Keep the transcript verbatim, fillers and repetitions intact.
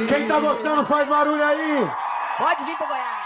Quem tá gostando faz barulho aí. Pode vir pro Goiás.